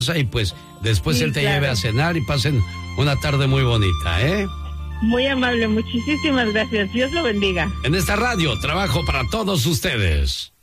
y pues después Sí, él te claro. lleve a cenar y pasen una tarde muy bonita, ¿eh? Muy amable, muchísimas gracias. Dios lo bendiga. En esta radio trabajo para todos ustedes.